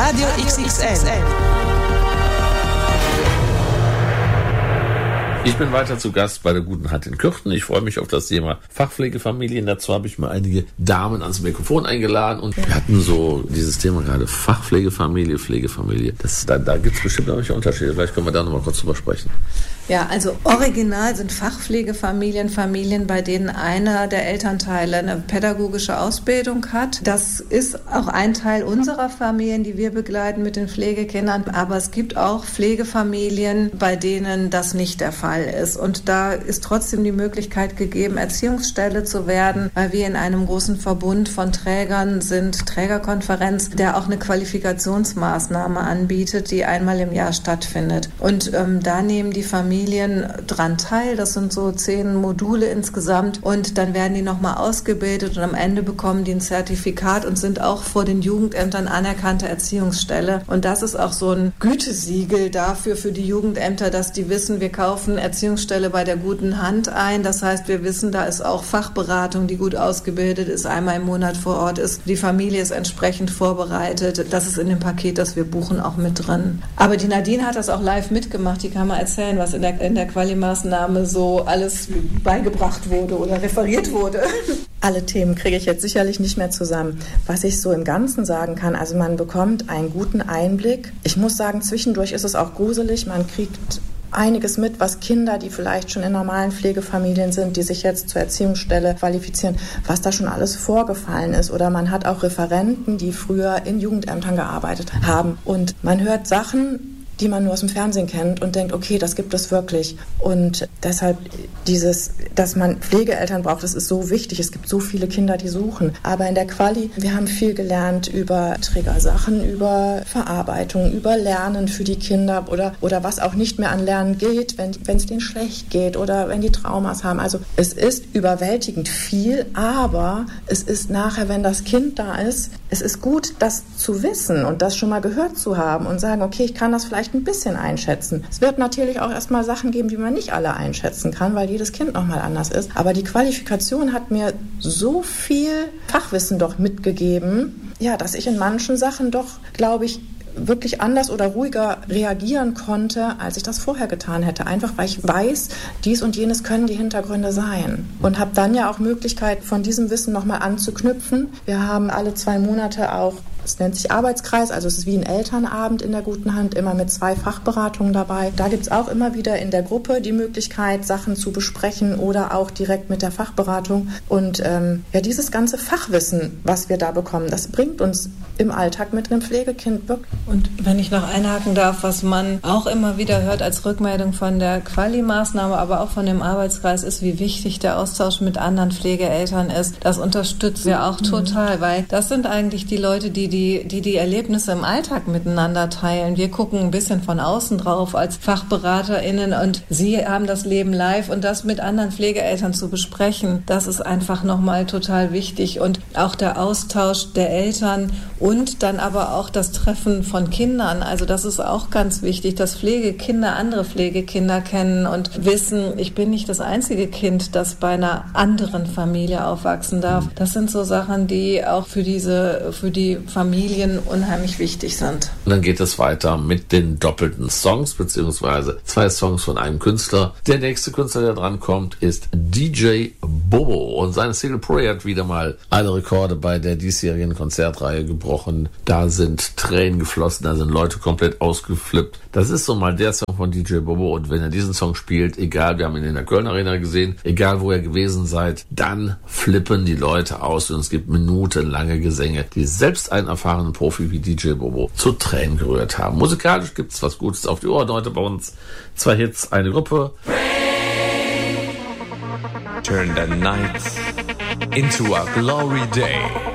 Radio XXL. Ich bin weiter zu Gast bei der Guten Hand in Kürten. Ich freue mich auf das Thema Fachpflegefamilien. Dazu habe ich mal einige Damen ans Mikrofon eingeladen und wir hatten so dieses Thema gerade Fachpflegefamilie, Pflegefamilie. Da gibt es bestimmt noch Unterschiede. Vielleicht können wir da noch mal kurz drüber sprechen. Ja, also original sind Fachpflegefamilien Familien, bei denen einer der Elternteile eine pädagogische Ausbildung hat. Das ist auch ein Teil unserer Familien, die wir begleiten mit den Pflegekindern. Aber es gibt auch Pflegefamilien, bei denen das nicht der Fall ist. Und da ist trotzdem die Möglichkeit gegeben, Erziehungsstelle zu werden, weil wir in einem großen Verbund von Trägern sind, Trägerkonferenz, der auch eine Qualifikationsmaßnahme anbietet, die einmal im Jahr stattfindet. Und da nehmen die Familien dran teil. Das sind so 10 Module insgesamt. Und dann werden die nochmal ausgebildet und am Ende bekommen die ein Zertifikat und sind auch vor den Jugendämtern anerkannte Erziehungsstelle. Und das ist auch so ein Gütesiegel dafür für die Jugendämter, dass die wissen, wir kaufen Erziehungsstelle bei der Guten Hand ein. Das heißt, wir wissen, da ist auch Fachberatung, die gut ausgebildet ist, einmal im Monat vor Ort ist. Die Familie ist entsprechend vorbereitet. Das ist in dem Paket, das wir buchen, auch mit drin. Aber die Nadine hat das auch live mitgemacht. Die kann mal erzählen, was in der Quali-Maßnahme so alles beigebracht wurde oder referiert wurde. Alle Themen kriege ich jetzt sicherlich nicht mehr zusammen. Was ich so im Ganzen sagen kann, also man bekommt einen guten Einblick. Ich muss sagen, zwischendurch ist es auch gruselig. Man kriegt einiges mit, was Kinder, die vielleicht schon in normalen Pflegefamilien sind, die sich jetzt zur Erziehungsstelle qualifizieren, was da schon alles vorgefallen ist. Oder man hat auch Referenten, die früher in Jugendämtern gearbeitet haben. Und man hört Sachen, die man nur aus dem Fernsehen kennt und denkt, okay, das gibt es wirklich. Und deshalb dass man Pflegeeltern braucht, das ist so wichtig. Es gibt so viele Kinder, die suchen. Aber in der Quali, wir haben viel gelernt über Triggersachen, über Verarbeitung, über Lernen für die Kinder oder was auch nicht mehr an Lernen geht, wenn es denen schlecht geht oder wenn die Traumas haben. Also es ist überwältigend viel, aber es ist nachher, wenn das Kind da ist, es ist gut, das zu wissen und das schon mal gehört zu haben und sagen, okay, ich kann das vielleicht ein bisschen einschätzen. Es wird natürlich auch erstmal Sachen geben, die man nicht alle einschätzen kann, weil jedes Kind nochmal anders ist. Aber die Qualifikation hat mir so viel Fachwissen doch mitgegeben, ja, dass ich in manchen Sachen doch, glaube ich, wirklich anders oder ruhiger reagieren konnte, als ich das vorher getan hätte. Einfach, weil ich weiß, dies und jenes können die Hintergründe sein. Und habe dann ja auch Möglichkeit, von diesem Wissen nochmal anzuknüpfen. Wir haben alle 2 Monate auch, es nennt sich Arbeitskreis, also es ist wie ein Elternabend in der Guten Hand, immer mit 2 Fachberatungen dabei. Da gibt es auch immer wieder in der Gruppe die Möglichkeit, Sachen zu besprechen oder auch direkt mit der Fachberatung. Und ja, dieses ganze Fachwissen, was wir da bekommen, das bringt uns im Alltag mit einem Pflegekind wirklich. Und wenn ich noch einhaken darf, was man auch immer wieder hört als Rückmeldung von der Quali-Maßnahme, aber auch von dem Arbeitskreis, ist, wie wichtig der Austausch mit anderen Pflegeeltern ist. Das unterstützen wir auch total, weil das sind eigentlich die Leute, die Erlebnisse im Alltag miteinander teilen. Wir gucken ein bisschen von außen drauf als FachberaterInnen und sie haben das Leben live und das mit anderen Pflegeeltern zu besprechen, das ist einfach nochmal total wichtig. Und auch der Austausch der Eltern und dann aber auch das Treffen von Kindern. Also das ist auch ganz wichtig, dass Pflegekinder andere Pflegekinder kennen und wissen, ich bin nicht das einzige Kind, das bei einer anderen Familie aufwachsen darf. Das sind so Sachen, die auch für die Familien unheimlich wichtig sind. Und dann geht es weiter mit den doppelten Songs, beziehungsweise 2 Songs von einem Künstler. Der nächste Künstler, der dran kommt, ist DJ Bobo. Und seine Single Prey hat wieder mal alle Rekorde bei der diesjährigen Konzertreihe gebrochen. Da sind Tränen geflossen, da sind Leute komplett ausgeflippt. Das ist so mal der Song von DJ Bobo. Und wenn er diesen Song spielt, egal, wir haben ihn in der Köln Arena gesehen, egal wo ihr gewesen seid, dann flippen die Leute aus und es gibt minutenlange Gesänge, die selbst einen erfahrenen Profi wie DJ Bobo zu Tränen gerührt haben. Musikalisch gibt's was Gutes auf die Ohren heute bei uns. 2 Hits, eine Gruppe. Turn the night into a glory day.